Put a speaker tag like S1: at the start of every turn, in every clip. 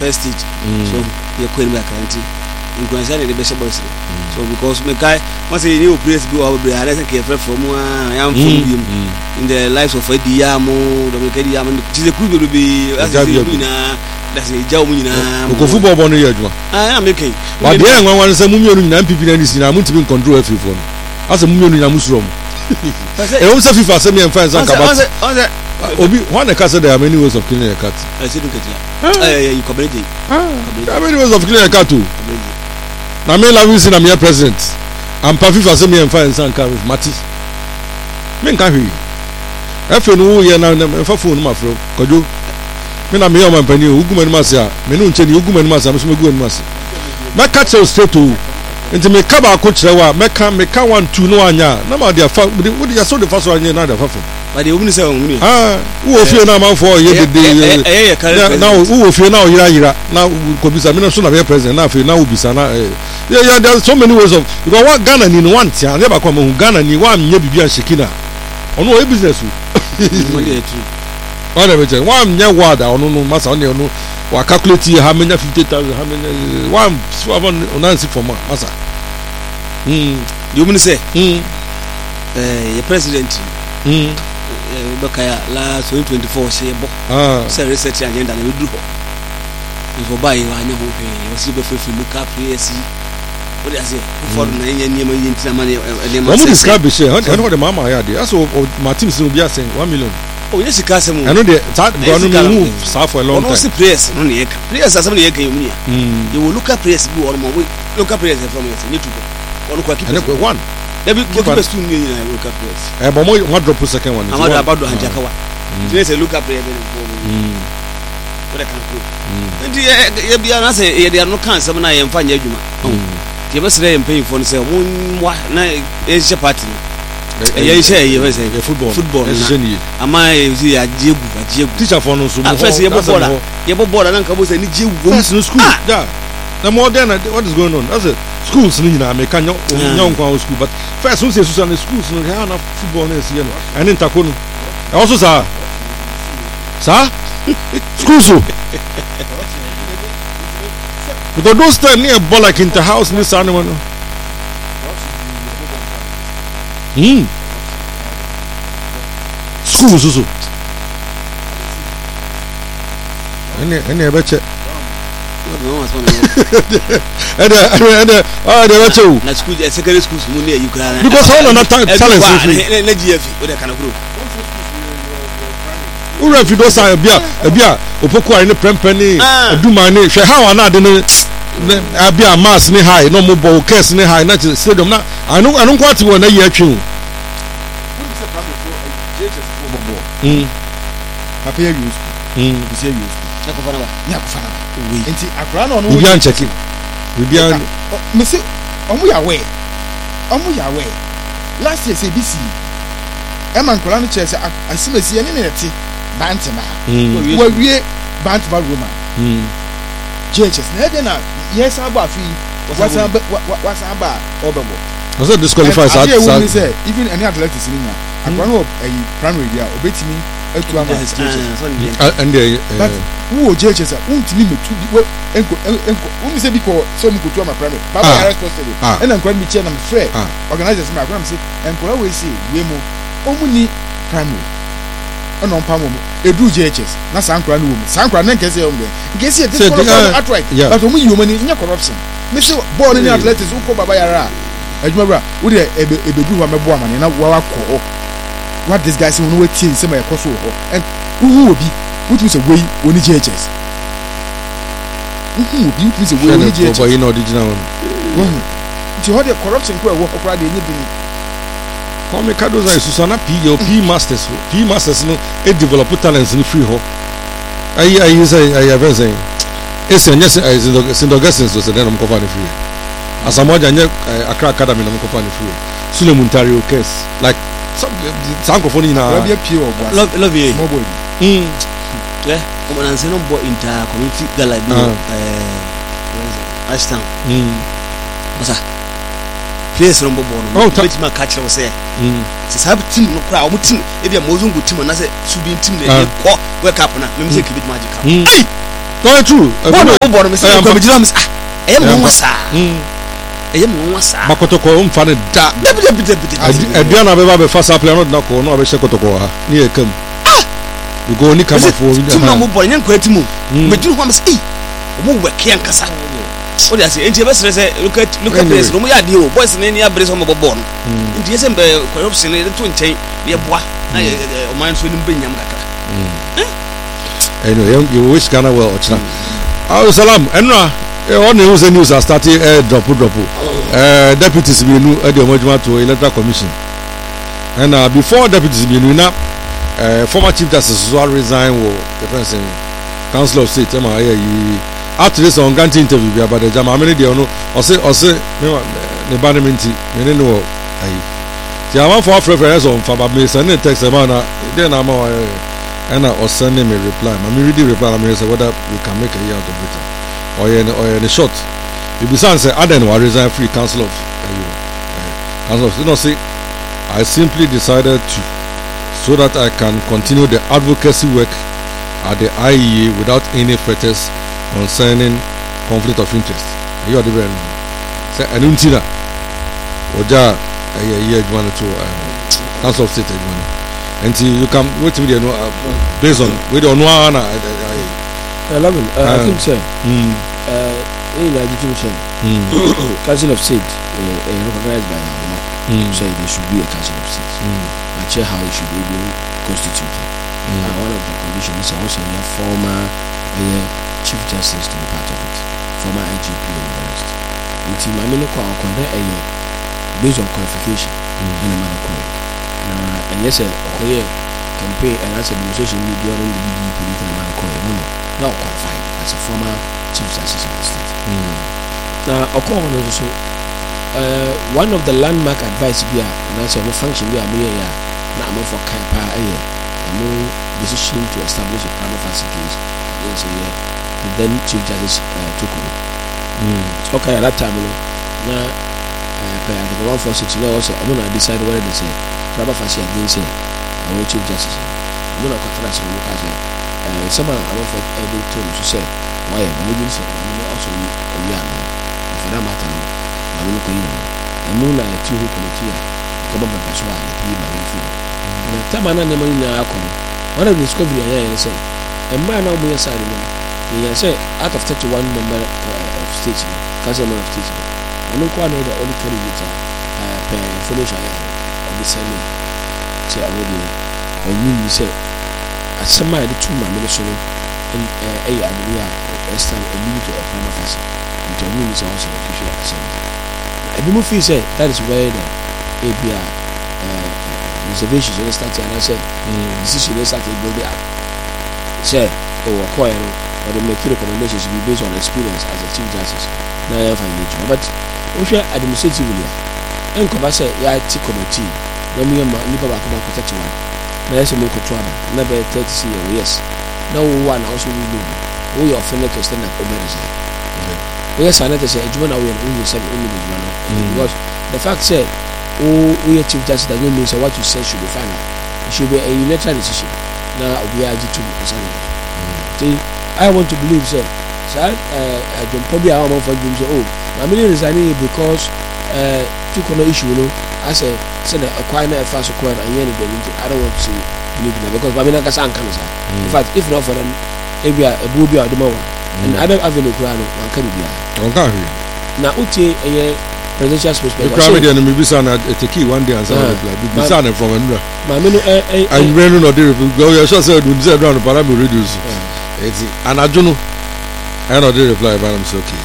S1: first stage so you queen back anti in concern the best boys so because me guy once you place go over there I think you from I am from in the lives of Ediamo the Ediamo it is a could be as that's a job in
S2: football born here
S1: I am making
S2: but the young one say mummy and people and this na want to be control everyone as a mummy in Muslim e won say FIFA say me and friends akabat obi one the cat say there are many ways of killing a cat
S1: I say look at you comedy
S2: there are many ways of killing a cat too na me la we say na me president and FIFA say me and friends and carry mati me nka hwi efe no wo ye na fa phone ma fro kojo me na me o man pani oguma ni mase a me no nche ni oguma ni mase a me so me gu ni mase me catch you straight to nti me ka ba ko kire wa me ka 1 2 no anya na ma dia fa wo dia so de fa so anya na da fa fo
S1: but the woman say woman
S2: wo fie na man for ye de na wo fie na o yira na ko bisa me no so na be president na fie na wo bisa na yeah there's so many ways of because what Ghana ni no want ya never come on Ghana ni wa nye bibia shekina ono e business o na be je wa nye word ono no masa ono no wa calculate how many 50,000 how many one onansi for masa
S1: the woman say your president Bakaya last 2024 say bo say research agenda na we do for buy wa nya ho he was be for look up PSC what I say for na nya ma yin tina ma ne ma
S2: say describe be say I know the mama ya dey so my team say be saying 1 million
S1: oh yes ka say mo
S2: I know the that go no move serve for a long time
S1: no see prayers no ne prayers asem ne kan yemu you will look up prayers be or mo look up prayers from you need to go on kwa keep
S2: one
S1: Every keep us 2 million I look up prayers
S2: but mo drop second one
S1: I'm about to hanjakawa let's look up prayer what I can do and you be an answer they are no cancer na yem fa nya adwuma ke be sere yem pay for say won na e she party e she e we say football na ama e si ajegu
S2: teacher for no so mo
S1: first ye bobola na nka bo say ni jegu go
S2: school yeah the more than what is going on that's it schools ni na me kan nyon kwa school but first we say so na schools no ha na football na see no and intako no also sa schools because those time near ball like in the house ni sa no schools also any ebe che
S1: na school secondary schools mo ne you can
S2: because all na talent
S1: na GF o de kana group
S2: ura fi do sa bia opoku ari ne prempeni aduma ne hwe how na de ne abia mass ne high no mo ball case ne high na stadium na anu kwati won na ye atwe
S3: papa ya use is ya use
S1: ya kufana
S3: we enti akra na ono
S2: we bi an check we bi an
S3: me say omo ya we last year say BC e man kola no che say asimesi ene ne nete bantima we wie bantima Roma JHS na de na yes aba fi wasa aba obebo
S2: was it disqualified
S3: that say even any athletics in na akra no primary dia obetimi etu ama
S2: and
S3: but who JHS untimi metu enko umi se biko so mu kutu ama primary baba ya responsible and enko mi chair na me frɛ organizers me akra me say enko we say we mu omuni primary and on pam mu edu JHS na sankra no mu sankra na nkese o mbe nkese this for outright but omu yi omani nya corruption me say ball ni athletics uko baba yara adwuma bra wo de ebedu wa mebo amane na wa kɔ what this guy say we no wetin say my koso ho and who obi what we say we oni JHS who obi what we say we oni JHS
S2: boy no original one
S3: ti ho de corruption ko e wo kokra de enye bi ni
S2: come kadoza isusana P masters no e develop talents ni free ho ayi say ayi have say ese nya say Sindogasin so say dem ko fa ni free asamoja nya Accra Academy no ko fa ni free Suleiman Tario case like Sankofoni na
S3: love pure boy
S1: love you
S3: mo boy
S1: como na seno bo inter community gala bi Ashtown osa place no bo no bet ma catch us say se sab team no kra o team e bia mozungu team na say subi team na e ko wake up na me say kibit magic ai
S2: No, true.
S1: One born me say ko me jira me say ah e mo wasa. E mo wasa.
S2: Makotoko mfa ne da. Aduana be ba be fast apply no na ko no be shekotoko ha. Ni e kam. You go ni kama for you.
S1: Tim no mo born nyan ko atimu. Me jira ho me say mo work yan kasa. O dey say enti be say look at this no mo ya de o boys na ni abre so mo bobo no. Enti yesem be corruption e to nchen na e boa. Na o man so ni benyam kakra.
S2: Anyway, you wish Ghana well, Ochina. Oh, salam. Enra, all the news are starting drop. Deputies be new at the Omojima to Electoral Commission. And before deputies be new, now former Chief Justice Zua resign the person Council of State. After this on Ganti interview, but the Jama many day no, or say, the banimenti, many know. The amount for reference on Fababme send a text about then I'm and I was sending me a reply. I mean, reading reply. I mean, say whether we can make a year out of it, or in a short. If you say, I don't know, I resign free council of, you know, see, I simply decided to, so that I can continue the advocacy work at the IEA without any fetters concerning conflict of interest. You are the very say, and until Oja, a year to council of state. Until you come, what do you know based on we don't know. I
S4: think so. In the education, Council of State recognized by now, say there should be a Council of State. I check how it should be constituted. One of the conditions is also a former Chief Justice to be part of it, former IGP and the rest. Until my minister based on qualification in a manner. And yes, okay, campaign and as administration during the BD political man not qualified as a former Chief Justice of the state. Now, also, one of the landmark advice here, and that's a function we are here now for Kaipa, no decision to establish a prima facie case against the then Chief Justice took over. Okay, at that time, now, 146, also, I'm going to decide whether they say. Prima facie against our Chief Justice. I'm not going to look at it. Someone I'm for every term to say, why am I doing so? I'm also a young for that matter. I'm not going to. I'm not a two committee. Come up with a P. And the time I never in our corner. One of the discovery I say, a man on my side, he say, out of 31 member of state, council of state, I know quite the only candidate information. The same say already on you say at some of the two ministry and a idea stand a limit of prima facie into a minister also official assembly. I do feel say that is where the ABR reservations will start and I say decision is start to build up. Say or acquire or the make recommendations will be based on experience as a Chief Justice. Now I have but administratively and come say committee. No me ma nipa ba ko ba 31 na yese mo ko to aba na be 30 years na wo one also we know wo your offender to stand up over there we yes another say ejuma na we no say we no because the fact say we Chief Justice doesn't mean so what you say should be final. It should be a unilateral decision na we are to be I want to believe say I don't probably I want for them say I'm resigning because took on the issue I say send a quiet fast quiet and I don't want to see believe in because Babina Kasan can say. In fact, if not for them, maybe a booby or the more and other avenue grano one can be.
S2: Okay.
S4: Now Uti a presidential space.
S2: The crowd and maybe son at a key one day and something like the son from Andra.
S4: My menu
S2: and Brandon or Derek go your shot said would say around the parameter reduce. And I don't know. I know they reply but I'm so okay.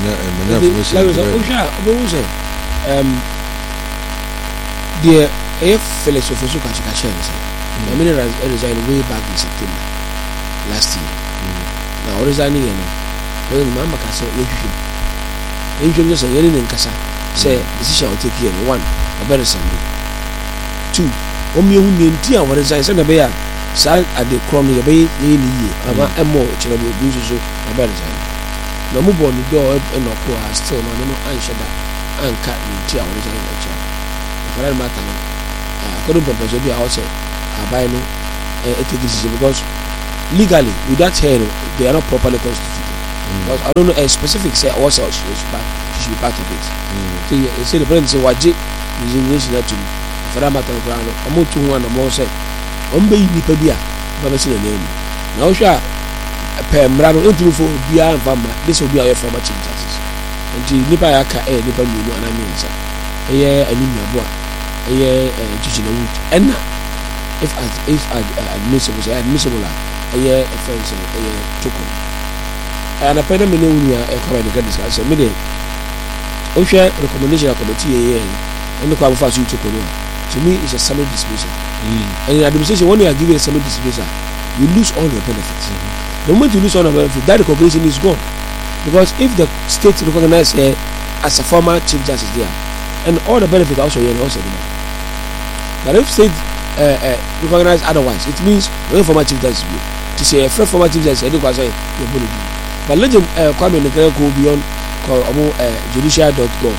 S4: The AF Felix of Fusuka Chicachens, I mean, I resigned way back in September last year. Now, resigning, when Mamma Castle, you can just say, Yerin and Casa, say, decision will take care. One, a better Sunday. Two, you mean Tia, what is I send a bear, side at the crony, a bay, about a more, which I will do so, a better sign. No move on the door and no poor, still, no answer that, and cut me Tia, what is I for that matter, I couldn't propose to be outside. I buy no a decision because legally with that hair they are not properly constituted. Because I don't know a specific say what else she should be part of it. So you say the president say waje resignation to for that matter ground omo to one omo say ombe yi nipa bia ba be say na name na wo hwa pe mra no entimi fo bia mfa mra this will be our former chief justice and nipa ya ka nipa mi no anami nsa eye animi abo a eye judge na wood and if admissible eye offense eye toko and a pena me no nya e kwa be discussion me dey o hwa recommendation committee and the kwam fast you to me it's a summary dismissal. And in administration when you are given a summary dismissal you lose all your benefits. The moment you lose all your benefits that recognition is gone, because if the state recognize her as a former chief justice there and all the benefits also here also there. But if state recognize otherwise it means when former chief justice to say a former chief justice any say your body. But legend Kwame Nkrumah go beyond judicial.gov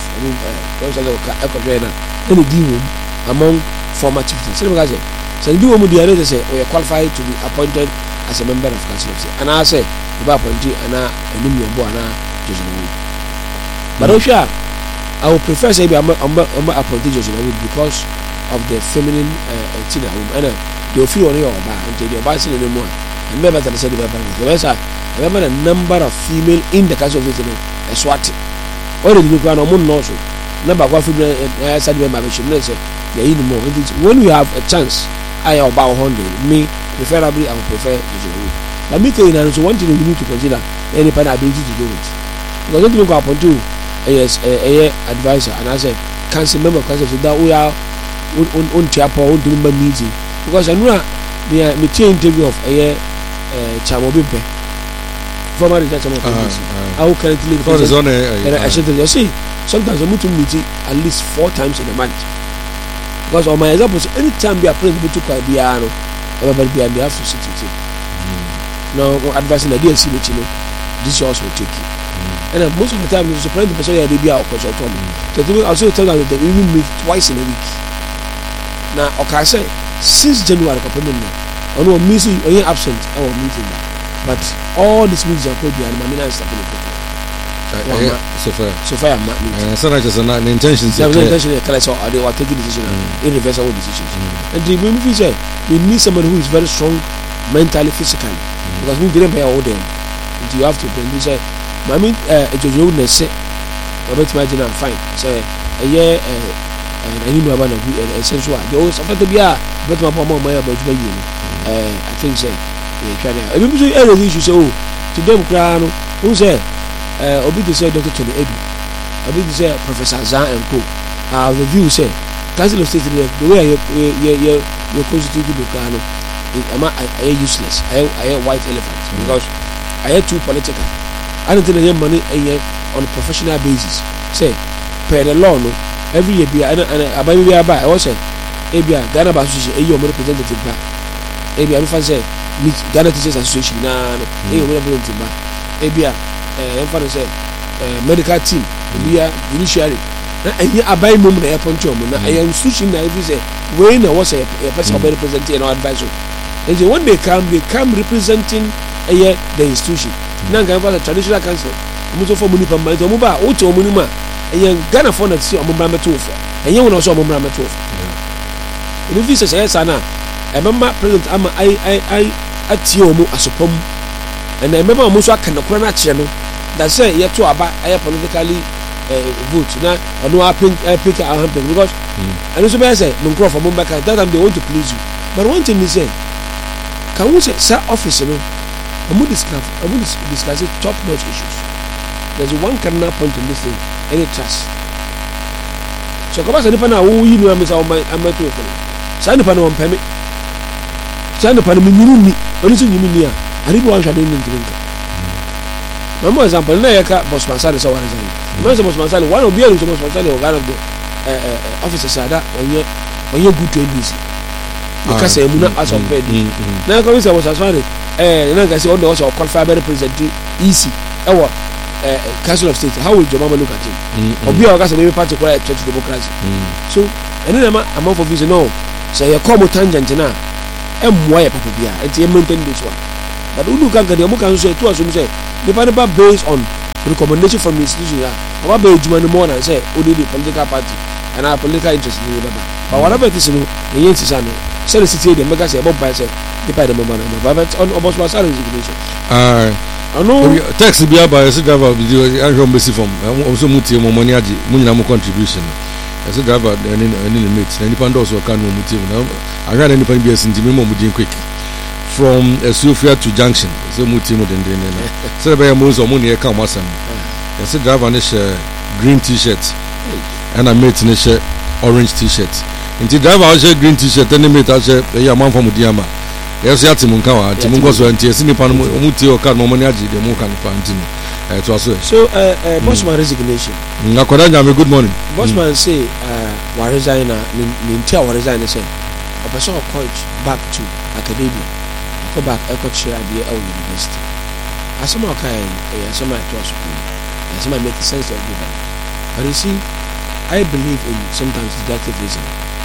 S4: then the deal among former chief justices. So the deal they say we are qualified to be appointed as a member of council of state, and I say we are appointed and a new board and Judge Wood. But I would prefer say I'm appointed Judge Wood because of the feminine tina and they feel on your bar until they are in anymore. And remember that I said remember the number of female in the council of state is what already we can almost know number of female said when we have a chance I about 100 me preferably I would prefer Judge. But me so one thing we need to consider any kind of ability to do it, because don't look upon to a advisor and I say council member of council that we are on chapel on doing meeting, because I know me interview of a Chamobimpe former Chairman of police. I will currently I see sometimes I to meet at least 4 times in a month, because on my examples anytime we are present to Kwabiano everybody they have to sit with it. Now advising the DLC which this also will take you. And most of the time it's surprising the person they be out because of Tommy. So they also tell us that they even meet twice in a week. Now okay say since January I know missing or absent our meeting, but all these meetings are called the Manila stuff in the so far
S2: so not just an intention
S4: they are taking decisions irreversible decisions. And the movie say we need somebody who is very strong mentally, physically, because we didn't pay all them. You have to bring this. I mean, it's your own say. I bet imagine I'm fine. Say a year and I knew about a essential. They always have to be a but my mom, my about you. I think say, I remember you say, oh, to them, crown, who say, Obi to say Dr. Tony Edu, Obi to say Professor Zan and Co. The view say, Council of State, the way you're constituted the crown. I useless. I white elephant because I had too political. I don't think I have money on a professional basis. Say, per the law, no, every year and I buy. I also say, Ghana Association, a representative back. I don't say, Ghana Teachers Association, no, representative back. I'm going to say, medical team, we are judiciary. I buy moment I appoint you. I am switching. I say, when I was a person representing or advisor. And when they come representing the institution. Now, the traditional council, Muto for Munipa, Muba, Oto Munima, and Ghana for that see a Mumbrama Tofa, and you will also Mumbrama Tofa. In the visa, yes, Anna, I remember President Ama, I at Tiomu as a pom, and I remember Musa Kanakwana channel that say, yet to about I politically vote. Now, I know I pick our hunting because I know somebody say, Munkro for Mumbaka, that time they want to please you. But one thing is say, can we say, sir, office, you know, I'm going to discuss top-notch issues. There's one cardinal point in this thing, any trust. So, come on, you know, I'm my two. Sign upon one permit. Sign upon me, only you mean here. I didn't want to drink. No more example, Nayaka, Boss Mansali, so one is Boss Mansali, one of the other Boss Mansali, or one of the officers are that when you're good to NBC. Because I'm not as of bed. Now, I was as funny. And I say, all also qualified by representing easy. Our Council of State, how will your mama look at him? Or be our maybe particular church democracy. So, and then I'm out for vision. No, say a common tangent now. And why a Papa Bia, and you maintain this one. but unu kan ka de mo kan so to aso say nipa based on recommendation from institution ya oba be ejuma no more than say odi the political party and our political interest in the but whatever it is no yen ti sano say the city dey make say about by say nipa the member but on about my salary resignation no
S2: tax bi aba as driver video ahwe mbesi from so mutie mo money age mo nyina mo contribution as driver any limit na nipa ndo so kan mo mutie na ahwe na nipa bi asinti me mo mudin quick from Sofia to Junction so mutie mo den na so be mo so mo ne ka mo asem as driver ne share green t-shirt and a mate ne share orange t-shirt nti driver a share green t-shirt and mate a share ya man from Diama yes ya timun kawa timun go so nti esi nipa no mutie o kan mo money age de mo kan pa ntino to aso
S4: so Bossman resignation
S2: ngakoda nyame good morning
S4: Bossman say wa resign na nti a wa resign say a person coach back to academia go back echo chair at the university asoma kai asoma to aso asoma make sense of it but you see I believe in sometimes deductive reasoning